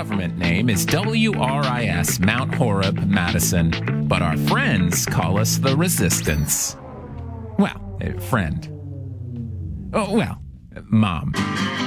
government name is WRIS Mount Horeb, Madison, but our friends call us the Resistance. Well, friend. Oh, well, Mom.